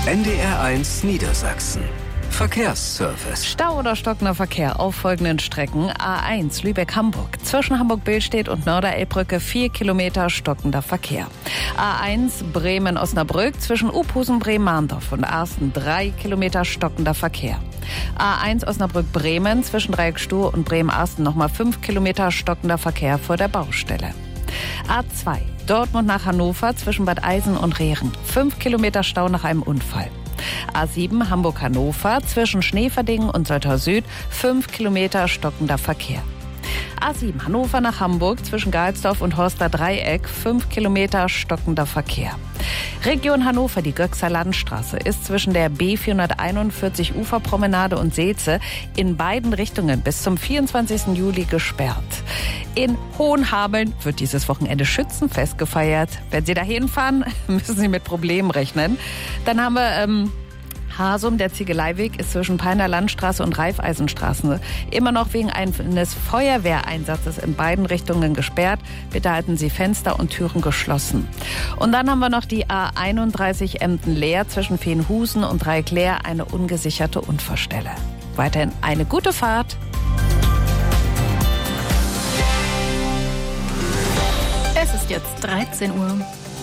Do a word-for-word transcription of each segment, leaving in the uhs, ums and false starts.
N D R eins Niedersachsen. Verkehrsservice. Stau oder stockender Verkehr auf folgenden Strecken. A eins Lübeck-Hamburg. Zwischen Hamburg-Billstedt und Norderelbbrücke vier Kilometer stockender Verkehr. A eins Bremen-Osnabrück. Zwischen Uphusen, Bremen-Mahndorf und Arsten drei Kilometer stockender Verkehr. A eins Osnabrück-Bremen. Zwischen Dreieckstuhl und Bremen-Arsten nochmal fünf Kilometer stockender Verkehr vor der Baustelle. A zwei Dortmund nach Hannover. Zwischen Bad Eisen und Rehren. fünf Kilometer Stau nach einem Unfall. A sieben Hamburg-Hannover, zwischen Schneeverdingen und Soltau Süd, fünf Kilometer stockender Verkehr. A sieben Hannover nach Hamburg, zwischen Galsdorf und Horster Dreieck, fünf Kilometer stockender Verkehr. Region Hannover, die Göxer Landstraße, ist zwischen der B vierhunderteinundvierzig Uferpromenade und Seelze in beiden Richtungen bis zum vierundzwanzigsten Juli gesperrt. In Hohenhameln wird dieses Wochenende Schützenfest gefeiert. Wenn Sie dahin fahren, müssen Sie mit Problemen rechnen. Dann haben wir ähm, Hasum, der Ziegeleiweg ist zwischen Peiner Landstraße und Raiffeisenstraße immer noch wegen eines Feuerwehreinsatzes in beiden Richtungen gesperrt. Bitte halten Sie Fenster und Türen geschlossen. Und dann haben wir noch die A einunddreißig Emden-Leer zwischen Veenhusen und Dreieckleer, eine ungesicherte Unfallstelle. Weiterhin eine gute Fahrt. Es ist jetzt dreizehn Uhr.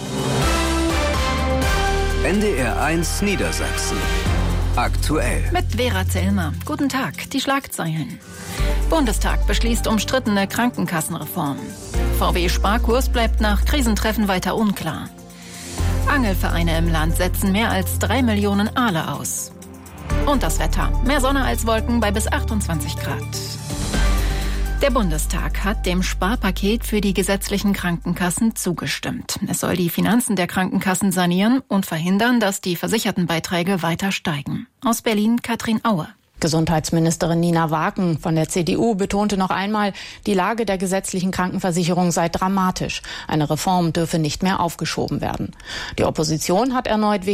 N D R eins Niedersachsen. Aktuell. Mit Vera Zellmer. Guten Tag, die Schlagzeilen. Bundestag beschließt umstrittene Krankenkassenreform. V W-Sparkurs bleibt nach Krisentreffen weiter unklar. Angelvereine im Land setzen mehr als drei Millionen Aale aus. Und das Wetter. Mehr Sonne als Wolken bei bis achtundzwanzig Grad. Der Bundestag hat dem Sparpaket für die gesetzlichen Krankenkassen zugestimmt. Es soll die Finanzen der Krankenkassen sanieren und verhindern, dass die Versichertenbeiträge weiter steigen. Aus Berlin Katrin Aue. Gesundheitsministerin Nina Waken von der C D U betonte noch einmal, die Lage der gesetzlichen Krankenversicherung sei dramatisch. Eine Reform dürfe nicht mehr aufgeschoben werden. Die Opposition hat erneut